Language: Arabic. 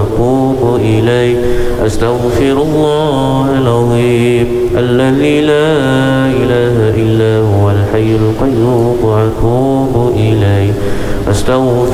وأتوب إليه. أستغفر الله العظيم الذي لا إله إلا هو الحي القيوم وأتوب إليه. أستغفر